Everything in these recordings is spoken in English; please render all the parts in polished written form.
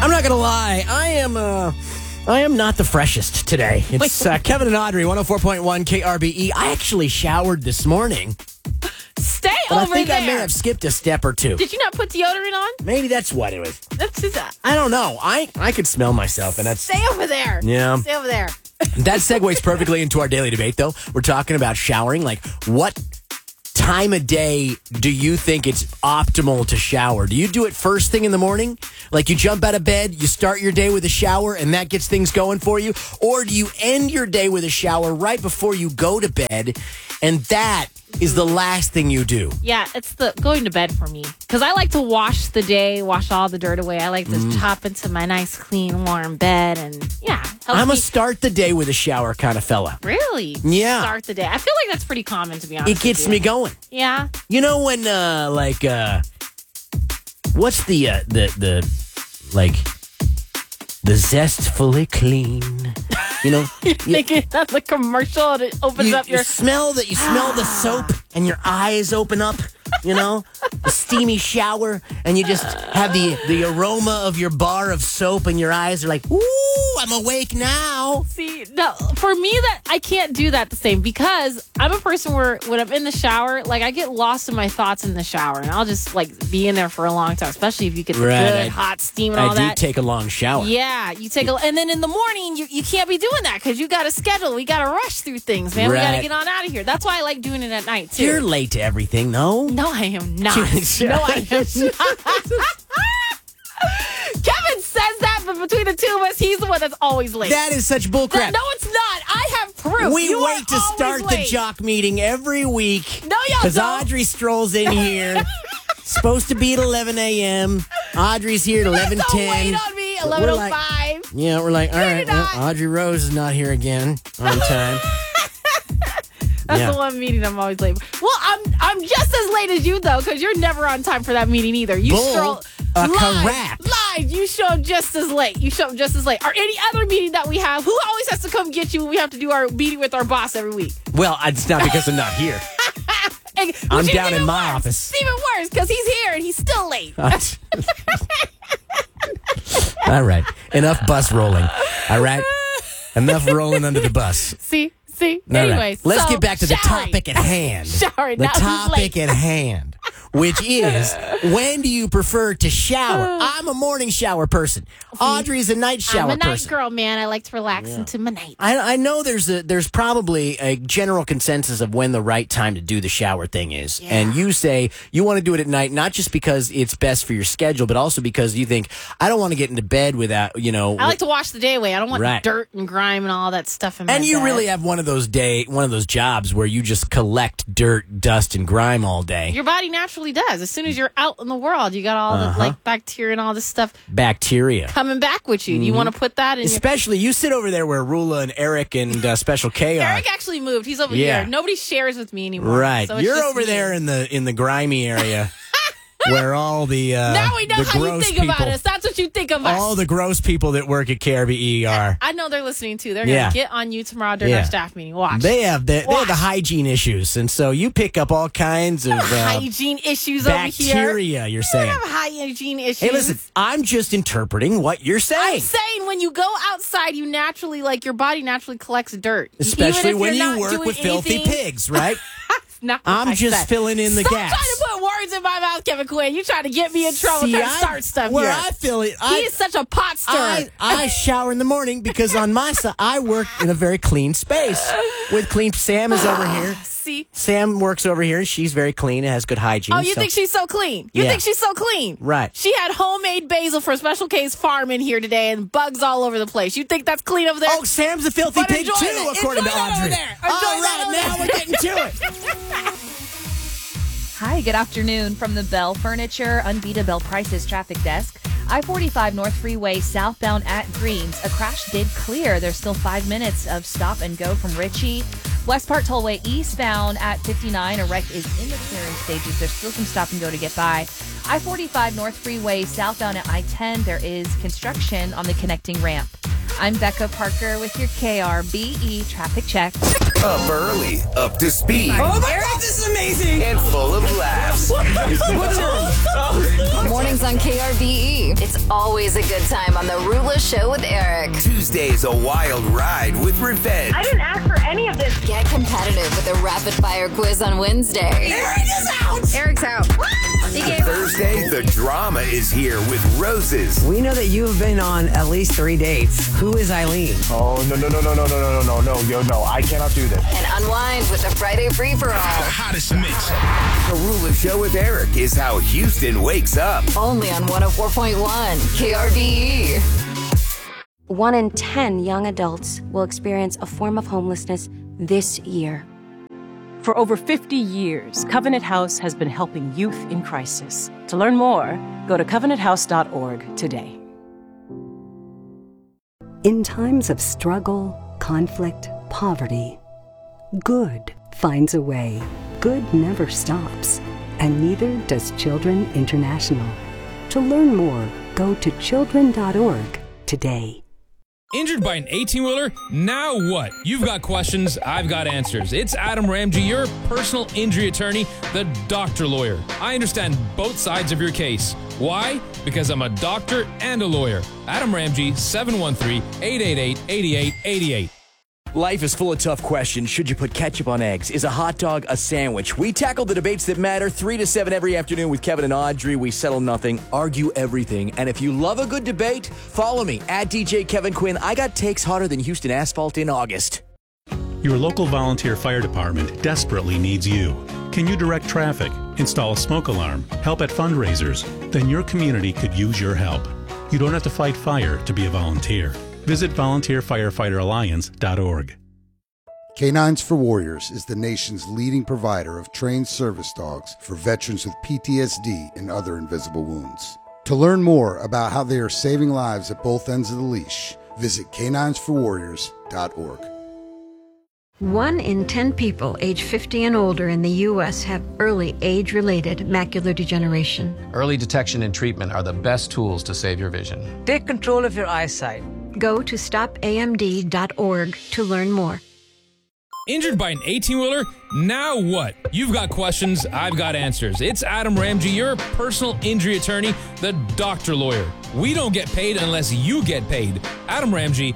I'm not going to lie. I am not the freshest today. It's Kevin and Audrey, 104.1 KRBE. I actually showered this morning. Stay But over I think there. I may have skipped a step or two. Did you not put deodorant on? Maybe that's what it was. That's just that. I don't know. I could smell myself, and that's... Stay over there. Yeah. Stay over there. That segues perfectly into our daily debate, though. We're talking about showering. Like, what time of day do you think it's optimal to shower? Do you do it first thing in the morning? Like, you jump out of bed, you start your day with a shower, and that gets things going for you? Or do you end your day with a shower right before you go to bed, and that is the last thing you do? Yeah, it's the going to bed for me. Because I like to wash the day, wash all the dirt away. I like to hop into my nice, clean, warm bed. And yeah, helps I'm me. a start the day with a shower kind of fella. Really? Yeah. Start the day. I feel like that's pretty common, to be honest. It gets me going. Yeah. You know when, what's the zestfully clean? You know, Thinking of the commercial and it opens up your... you smell the soap and your eyes open up, you know, the steamy shower, and you just have the aroma of your bar of soap, and your eyes are like, ooh, I'm awake now. See, no, for me, that I can't do that the same because I'm a person where when I'm in the shower, like I get lost in my thoughts in the shower, and I'll just like be in there for a long time, especially if you get the good hot steam and all that. I do take a long shower. Yeah, you take and then in the morning you can't be doing that because you got to schedule. We got to rush through things, man. We got to get on out of here. That's why I like doing it at night too. You're late to everything, no? No, I am not. No, I am not. Kevin says that, but between the two of us, he's the one that's always late. That is such bullcrap. No, it's not. I have proof. We You wait are to start always the late. jock meeting every week. No, y'all Because don't. Audrey strolls in here. Supposed to be at 11 a.m. Audrey's here at 11:10. Don't wait on me. 11:05. Yeah, we're like, all No, right, you're well, not. Audrey Rose is not here again on time. That's the one meeting I'm always late. Well, I'm just as late as you though, because you're never on time for that meeting either. You stroll. Crap. Lied. You show up just as late. Or any other meeting that we have, who always has to come get you when we have to do our meeting with our boss every week? Well, it's not because I'm not here. I'm down in my office. It's even worse because he's here and he's still late. All right. Enough bus rolling. All right. Enough rolling under the bus. See? All right. Anyways, Let's so, get back to the showering. topic at hand. Showering. The Now who's topic late? at hand, which is, when do you prefer to shower? I'm a morning shower person. Audrey's a night shower I'm a night person. girl, man. I like to relax into my night. I know there's probably a general consensus of when the right time to do the shower thing is. Yeah. And you say you want to do it at night, not just because it's best for your schedule, but also because you think, I don't want to get into bed without, I like to wash the day away. I don't want Right. dirt and grime and all that stuff in my and you bed. really have one of those jobs where you just collect dirt, dust, and grime all day. Your body naturally does. As soon as you're out in the world, you got all the like bacteria and all this stuff Bacteria. coming back with you. Do you want to put that in your... Especially, you sit over there where Rula and Eric and Special K are. Eric actually moved. He's over Yeah. here. Nobody shares with me anymore. Right. So it's You're just over me. there in the grimy area where all the Now we know the how you gross think people, about us. That's what you think of us. all the gross people that work at KRBE are. I know they're listening too. They're Yeah. going to get on you tomorrow during our staff meeting. Watch. They have the Watch. hygiene issues, and so you pick up all kinds of hygiene issues over here. bacteria. You're I saying. don't have hygiene issues. Hey, listen, I'm just interpreting what you're I'm saying. saying when you go outside, you naturally, your body naturally collects dirt. Especially Even if when you're you not work doing with filthy anything. pigs, right? Not what I'm I just said. filling in the Stop gaps. trying to put words in my mouth, Kevin Quinn. You trying to get me in trouble See, trying to start stuff where here. I feel it. He is such a pot stirrer. I shower in the morning because on my side, I work in a very clean space. With clean, Sam is over here. See? Sam works over here, and she's very clean and has good hygiene. Oh, you think she's so clean? You Yeah. think she's so clean? Right. She had homemade basil for Special K's farm in here today and bugs all over the place. You think that's clean over there? Oh, Sam's a filthy But pig enjoy too, it. according Enjoy to that over Audrey. there. All Enjoy that right, over now there. we're getting to it. Hi, good afternoon from the Bell Furniture Unbeatable Bell Prices traffic desk. I-45 North Freeway southbound at Greens. A crash did clear. There's still 5 minutes of stop and go from Ritchie. West Park Tollway eastbound at 59. A wreck is in the clearance stages. There's still some stop and go to get by. I-45 North Freeway southbound at I-10. There is construction on the connecting ramp. I'm Becca Parker with your KRBE traffic check. Up early, up to speed. Oh my God, this is amazing! And full of laughs. Mornings on KRBE. It's always a good time on the Rula Show with Eric. Tuesday's a wild ride with revenge. I didn't ask for any of this. Get competitive with a rapid fire quiz on Wednesday. Eric is out! Eric's out. Thursday, the drama is here with roses. We know that you have been on at least 3 dates. Who is Eileen? Oh, no, I cannot do this. And unwind with the Friday free-for-all. The hottest mix. The Rula Show with Eric is how Houston wakes up. Only on 104.1 KRBE. 1 in 10 young adults will experience a form of homelessness this year. For over 50 years, Covenant House has been helping youth in crisis. To learn more, go to covenanthouse.org today. In times of struggle, conflict, poverty, good finds a way. Good never stops, and neither does Children International. To learn more, go to children.org today. Injured by an 18-wheeler? Now what? You've got questions, I've got answers. It's Adam Ramsey, your personal injury attorney, the doctor lawyer. I understand both sides of your case. Why? Because I'm a doctor and a lawyer. Adam Ramsey, 713-888-8888. Life is full of tough questions. Should you put ketchup on eggs? Is a hot dog a sandwich? We tackle the debates that matter 3 to 7 every afternoon with Kevin and Audrey. We settle nothing, argue everything. And if you love a good debate, follow me at DJ Kevin Quinn. I got takes hotter than Houston asphalt in August. Your local volunteer fire department desperately needs you. Can you direct traffic, install a smoke alarm, help at fundraisers? Then your community could use your help. You don't have to fight fire to be a volunteer. Visit volunteerfirefighteralliance.org. Canines for Warriors is the nation's leading provider of trained service dogs for veterans with PTSD and other invisible wounds. To learn more about how they are saving lives at both ends of the leash, visit caninesforwarriors.org. 1 in 10 people age 50 and older in the U.S. have early age-related macular degeneration. Early detection and treatment are the best tools to save your vision. Take control of your eyesight. Go to stopamd.org to learn more. Injured by an 18-wheeler? Now what? You've got questions, I've got answers. It's Adam Ramsey, your personal injury attorney, the doctor lawyer. We don't get paid unless you get paid. Adam Ramsey,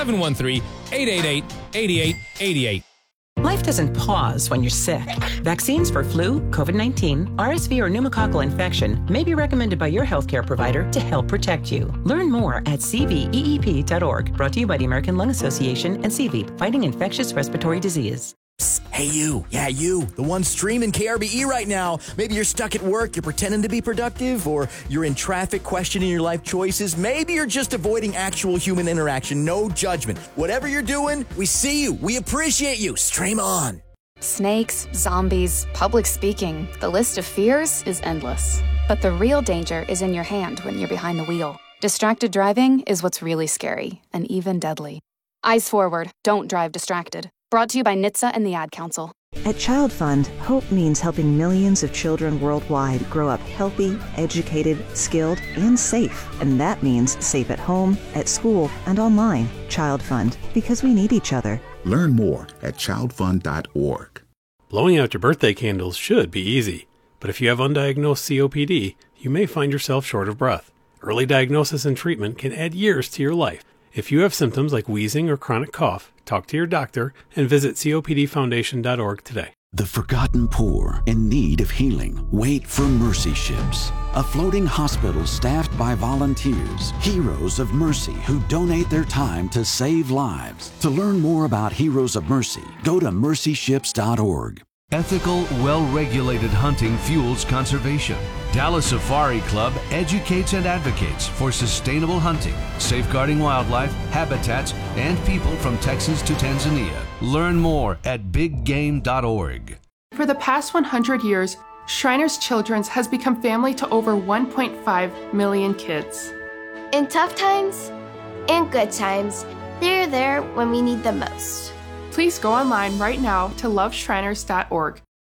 713-888-8888. Life doesn't pause when you're sick. Vaccines for flu, COVID-19, RSV, or pneumococcal infection may be recommended by your healthcare provider to help protect you. Learn more at cveep.org. Brought to you by the American Lung Association and CVEEP, fighting infectious respiratory disease. Hey, you. Yeah, you. The one streaming KRBE right now. Maybe you're stuck at work, you're pretending to be productive, or you're in traffic questioning your life choices. Maybe you're just avoiding actual human interaction. No judgment. Whatever you're doing, we see you. We appreciate you. Stream on. Snakes, zombies, public speaking. The list of fears is endless. But the real danger is in your hand when you're behind the wheel. Distracted driving is what's really scary and even deadly. Eyes forward. Don't drive distracted. Brought to you by NHTSA and the Ad Council. At Child Fund, hope means helping millions of children worldwide grow up healthy, educated, skilled, and safe. And that means safe at home, at school, and online. Child Fund, because we need each other. Learn more at childfund.org. Blowing out your birthday candles should be easy, but if you have undiagnosed COPD, you may find yourself short of breath. Early diagnosis and treatment can add years to your life. If you have symptoms like wheezing or chronic cough, talk to your doctor and visit copdfoundation.org today. The forgotten poor in need of healing wait for Mercy Ships, a floating hospital staffed by volunteers, heroes of mercy who donate their time to save lives. To learn more about Heroes of Mercy, go to mercyships.org. Ethical, well-regulated hunting fuels conservation. Dallas Safari Club educates and advocates for sustainable hunting, safeguarding wildlife, habitats, and people from Texas to Tanzania. Learn more at biggame.org. For the past 100 years, Shriners Children's has become family to over 1.5 million kids. In tough times and good times, they're there when we need them most. Please go online right now to loveshriners.org.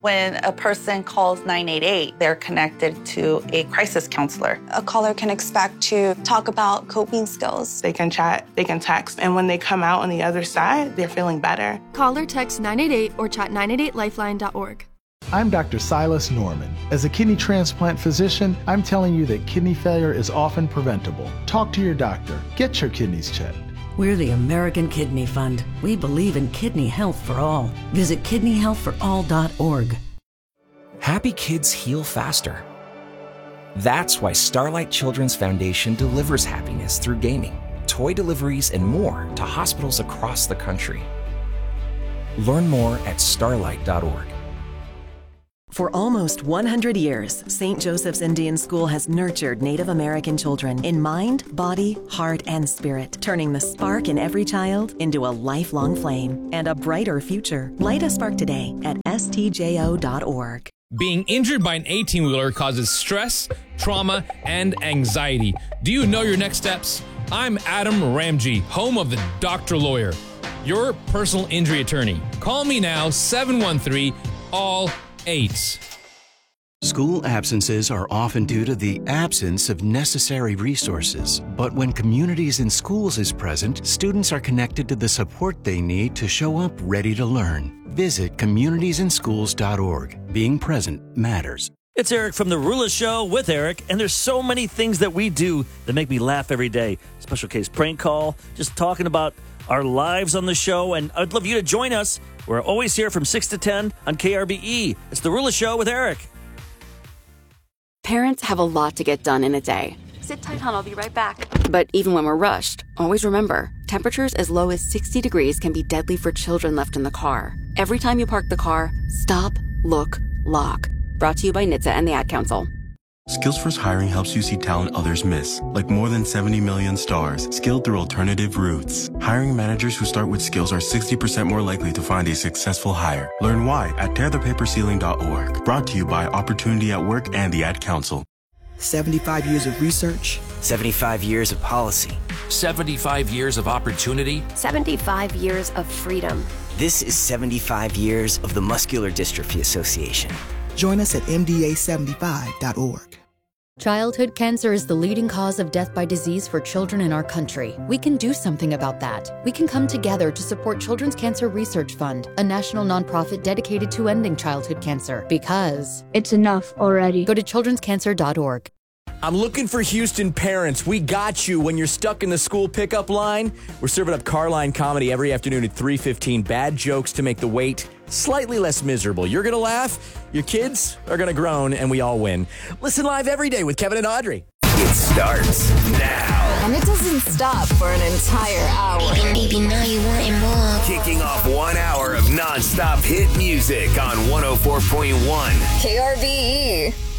When a person calls 988, they're connected to a crisis counselor. A caller can expect to talk about coping skills. They can chat, they can text, and when they come out on the other side, they're feeling better. Call or text 988 or chat 988lifeline.org. I'm Dr. Silas Norman. As a kidney transplant physician, I'm telling you that kidney failure is often preventable. Talk to your doctor. Get your kidneys checked. We're the American Kidney Fund. We believe in kidney health for all. Visit kidneyhealthforall.org. Happy kids heal faster. That's why Starlight Children's Foundation delivers happiness through gaming, toy deliveries, and more to hospitals across the country. Learn more at starlight.org. For almost 100 years, St. Joseph's Indian School has nurtured Native American children in mind, body, heart, and spirit, turning the spark in every child into a lifelong flame and a brighter future. Light a spark today at stjo.org. Being injured by an 18-wheeler causes stress, trauma, and anxiety. Do you know your next steps? I'm Adam Ramji, home of the Dr. Lawyer, your personal injury attorney. Call me now, 713-ALL-8. School absences are often due to the absence of necessary resources. But when Communities in Schools is present, students are connected to the support they need to show up ready to learn. Visit communitiesinschools.org. Being present matters. It's Eric from The Rula Show with Eric, and there's so many things that we do that make me laugh every day. Special case prank call, just talking about our lives on the show, and I'd love you to join us. We're always here from 6 to 10 on KRBE. It's The Rula Show with Eric. Parents have a lot to get done in a day. Sit tight, hon. I'll be right back. But even when we're rushed, always remember, temperatures as low as 60 degrees can be deadly for children left in the car. Every time you park the car, stop, look, lock. Brought to you by NHTSA and the Ad Council. Skills First Hiring helps you see talent others miss, like more than 70 million stars, skilled through alternative routes. Hiring managers who start with skills are 60% more likely to find a successful hire. Learn why at tearthepaperceiling.org. Brought to you by Opportunity at Work and the Ad Council. 75 years of research. 75 years of policy. 75 years of opportunity. 75 years of freedom. This is 75 years of the Muscular Dystrophy Association. Join us at MDA75.org. Childhood cancer is the leading cause of death by disease for children in our country. We can do something about that. We can come together to support Children's Cancer Research Fund, a national nonprofit dedicated to ending childhood cancer. Because it's enough already. Go to childrenscancer.org. I'm looking for Houston parents. We got you when you're stuck in the school pickup line. We're serving up Carline comedy every afternoon at 3:15. Bad jokes to make the wait slightly less miserable. You're going to laugh, your kids are going to groan, and we all win. Listen live every day with Kevin and Audrey. It starts now. And it doesn't stop for an entire hour. Baby, now you wanting more. Kicking off 1 hour of nonstop hit music on 104.1 KRBE.